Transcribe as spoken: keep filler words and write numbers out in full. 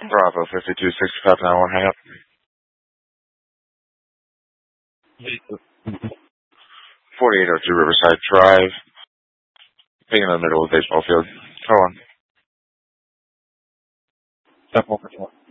Bravo, fifty-two sixty-five, nine one, hang up. forty-eight oh two Riverside Drive. Being in the middle of the baseball field. Go on. Step one for